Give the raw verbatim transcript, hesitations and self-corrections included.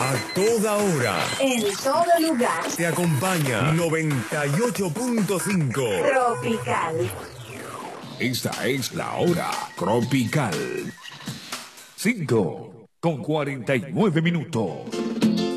A toda hora. En todo lugar. Te acompaña noventa y ocho punto cinco. Tropical. Esta es la hora tropical. cinco con cuarenta y nueve minutos.